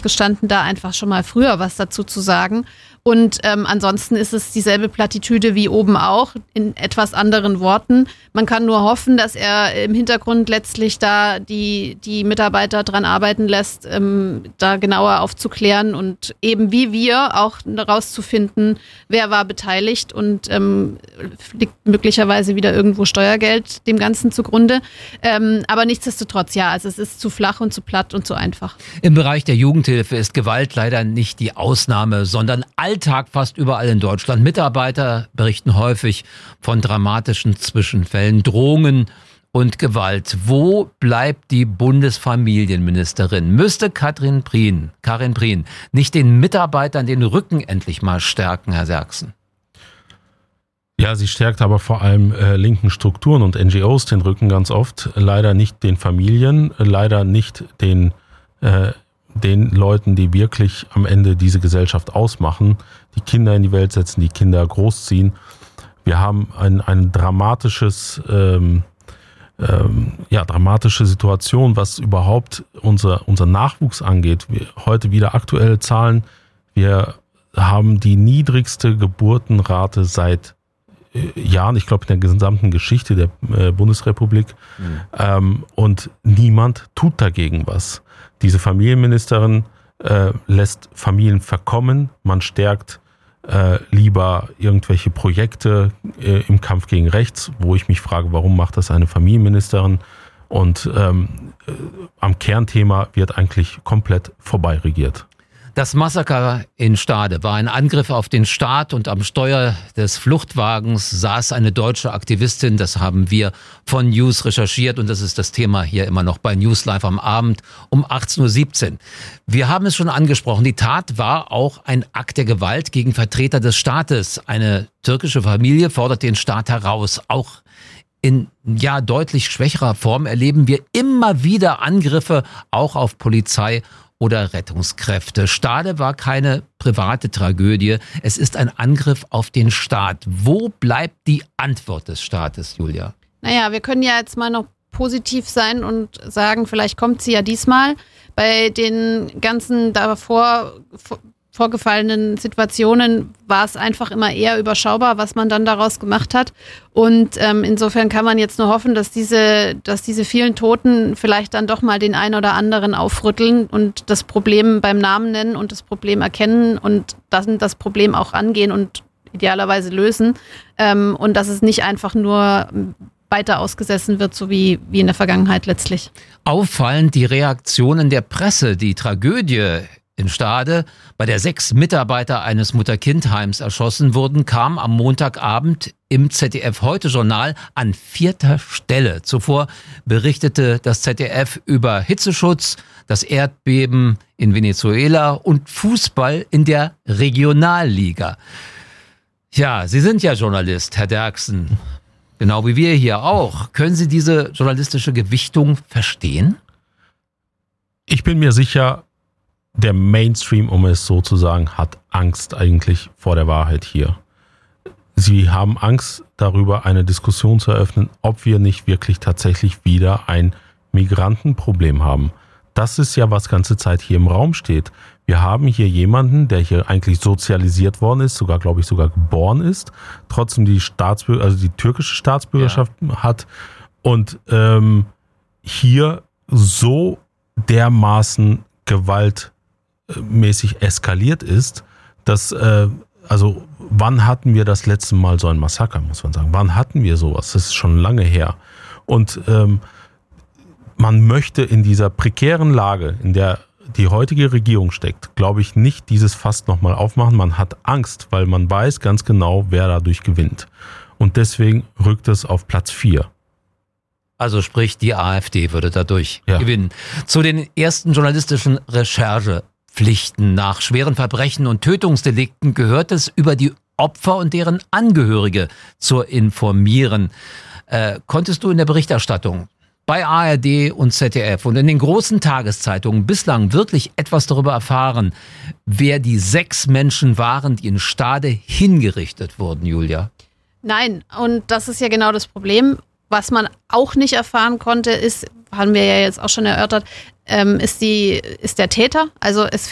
gestanden, da einfach schon mal früher was dazu zu sagen. Und ansonsten ist es dieselbe Plattitüde wie oben auch, in etwas anderen Worten. Man kann nur hoffen, dass er im Hintergrund letztlich da die Mitarbeiter dran arbeiten lässt, da genauer aufzuklären und eben wie wir auch rauszufinden, wer war beteiligt und liegt möglicherweise wieder irgendwo Steuergeld dem Ganzen zugrunde. Aber nichtsdestotrotz, ja, also es ist zu flach und zu platt und zu einfach. Im Bereich der Jugendhilfe ist Gewalt leider nicht die Ausnahme, sondern Alltag fast überall in Deutschland. Mitarbeiter berichten häufig von dramatischen Zwischenfällen, Drohungen und Gewalt. Wo bleibt die Bundesfamilienministerin? Müsste Karin Prien nicht den Mitarbeitern den Rücken endlich mal stärken, Herr Serksen? Ja, sie stärkt aber vor allem linken Strukturen und NGOs den Rücken ganz oft. Leider nicht den Familien, leider nicht den Leuten, die wirklich am Ende diese Gesellschaft ausmachen, die Kinder in die Welt setzen, die Kinder großziehen. Wir haben ein dramatische Situation, was überhaupt unser Nachwuchs angeht. Heute wieder aktuelle Zahlen. Wir haben die niedrigste Geburtenrate seit Jahren, ich glaube in der gesamten Geschichte der Bundesrepublik. Und niemand tut dagegen was. Diese Familienministerin lässt Familien verkommen. Man stärkt lieber irgendwelche Projekte im Kampf gegen rechts, wo ich mich frage, warum macht das eine Familienministerin? Und am Kernthema wird eigentlich komplett vorbei regiert. Das Massaker in Stade war ein Angriff auf den Staat und am Steuer des Fluchtwagens saß eine deutsche Aktivistin. Das haben wir von News recherchiert und das ist das Thema hier immer noch bei News Live am Abend um 18.17 Uhr. Wir haben es schon angesprochen, die Tat war auch ein Akt der Gewalt gegen Vertreter des Staates. Eine türkische Familie fordert den Staat heraus. Auch in deutlich schwächerer Form erleben wir immer wieder Angriffe auch auf Polizei oder Rettungskräfte. Stade war keine private Tragödie. Es ist ein Angriff auf den Staat. Wo bleibt die Antwort des Staates, Julia? Naja, wir können ja jetzt mal noch positiv sein und sagen, vielleicht kommt sie ja diesmal. Bei den ganzen davor vorgefallenen Situationen war es einfach immer eher überschaubar, was man dann daraus gemacht hat. Und insofern kann man jetzt nur hoffen, dass diese vielen Toten vielleicht dann doch mal den einen oder anderen aufrütteln und das Problem beim Namen nennen und das Problem erkennen und dann das Problem auch angehen und idealerweise lösen. Und dass es nicht einfach nur weiter ausgesessen wird, so wie in der Vergangenheit letztlich. Auffallend die Reaktionen der Presse, die Tragödie in Stade, bei der 6 Mitarbeiter eines Mutter-Kind-Heims erschossen wurden, kam am Montagabend im ZDF-Heute-Journal an 4. Stelle. Zuvor berichtete das ZDF über Hitzeschutz, das Erdbeben in Venezuela und Fußball in der Regionalliga. Ja, Sie sind ja Journalist, Herr Derksen, genau wie wir hier auch. Können Sie diese journalistische Gewichtung verstehen? Ich bin mir sicher, der Mainstream, um es so zu sagen, hat Angst eigentlich vor der Wahrheit hier. Sie haben Angst darüber, eine Diskussion zu eröffnen, ob wir nicht wirklich tatsächlich wieder ein Migrantenproblem haben. Das ist ja, was ganze Zeit hier im Raum steht. Wir haben hier jemanden, der hier eigentlich sozialisiert worden ist, sogar geboren ist, trotzdem die türkische Staatsbürgerschaft hat und hier so dermaßen gewaltmäßig eskaliert ist, dass, wann hatten wir das letzte Mal so ein Massaker, muss man sagen? Wann hatten wir sowas? Das ist schon lange her. Und man möchte in dieser prekären Lage, in der die heutige Regierung steckt, glaube ich, nicht dieses Fass nochmal aufmachen. Man hat Angst, weil man weiß ganz genau, wer dadurch gewinnt. Und deswegen rückt es auf Platz 4. Also sprich, die AfD würde dadurch gewinnen. Zu den ersten journalistischen Recherchepflichten nach schweren Verbrechen und Tötungsdelikten gehört es, über die Opfer und deren Angehörige zu informieren. Konntest du in der Berichterstattung bei ARD und ZDF und in den großen Tageszeitungen bislang wirklich etwas darüber erfahren, wer die 6 Menschen waren, die in Stade hingerichtet wurden, Julia? Nein, und das ist ja genau das Problem. Was man auch nicht erfahren konnte, ist, haben wir ja jetzt auch schon erörtert, ist der Täter. Also es